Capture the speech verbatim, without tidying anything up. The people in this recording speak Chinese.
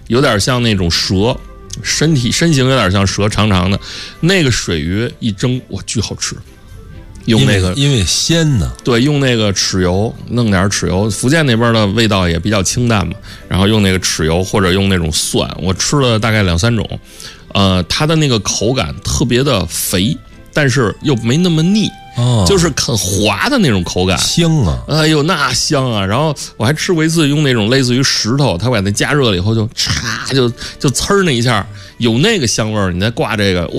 有点像那种蛇，身体身形有点像蛇，长长的。那个水鱼一蒸，哇，巨好吃。用那个因为鲜呢， 对，用那个豉油，弄点豉油。福建那边的味道也比较清淡嘛，然后用那个豉油或者用那种蒜，我吃了大概两三种，呃，它的那个口感特别的肥，但是又没那么腻。哦，就是很滑的那种口感， 香啊！ 哎呦，那香啊！然后我还吃过一次，用那种类似于石头，它把它加热了以后就嚓就就呲儿那一下，有那个香味儿，你再挂这个。